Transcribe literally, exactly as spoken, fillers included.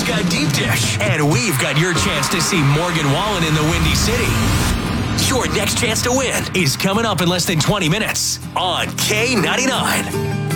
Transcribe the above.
got deep dish, and we've got your chance to see Morgan Wallen in the Windy City. Your next chance to win is coming up in less than twenty minutes on K ninety-nine.